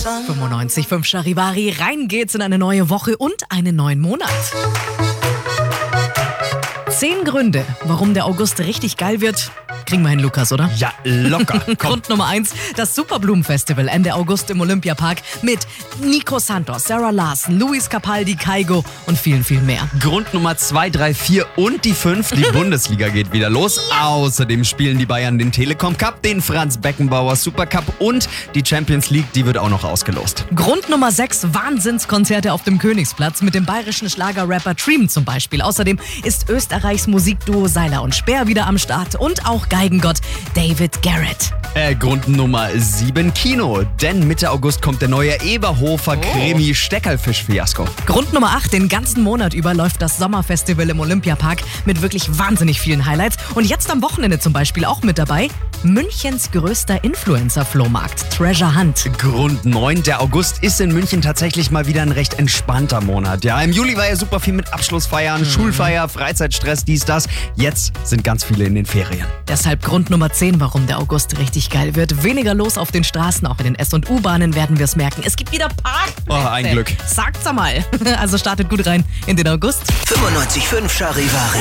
95.5 Charivari, rein geht's in eine neue Woche und einen neuen Monat. 10 Gründe, warum der August richtig geil wird. Kriegen wir hin, Lukas, oder? Ja, locker. Grund Nummer 1, das Superblumenfestival Ende August im Olympiapark mit Nico Santos, Sarah Larsen, Luis Capaldi, Kygo und vielen, viel mehr. Grund Nummer 2, 3, 4 und die 5. Die Bundesliga geht wieder los. Außerdem spielen die Bayern den Telekom Cup, den Franz Beckenbauer Supercup und die Champions League, die wird auch noch ausgelost. Grund Nummer 6, Wahnsinnskonzerte auf dem Königsplatz mit dem bayerischen Schlagerrapper Dream zum Beispiel. Außerdem ist Österreichs Musikduo Seiler und Speer wieder am Start und auch Geigengott David Garrett. Grund Nummer 7, Kino. Denn Mitte August kommt der neue Eberhofer-Krimi Steckerlfisch-Fiasko. Grund Nummer 8, den ganzen Monat über läuft das Sommerfestival im Olympiapark mit wirklich wahnsinnig vielen Highlights. Und jetzt am Wochenende zum Beispiel auch mit dabei Münchens größter Influencer-Flohmarkt, Treasure Hunt. Grund 9, der August ist in München tatsächlich mal wieder ein recht entspannter Monat. Ja, im Juli war ja super viel mit Abschlussfeiern, Schulfeier, Freizeitstress, dies, das. Jetzt sind ganz viele in den Ferien. Deshalb Grund Nummer 10, warum der August richtig geil wird. Weniger los auf den Straßen, auch in den S- und U-Bahnen werden wir es merken. Es gibt wieder Parkplätze. Oh, ein Glück. Sagt's einmal. Also startet gut rein in den August. 95.5 Charivari.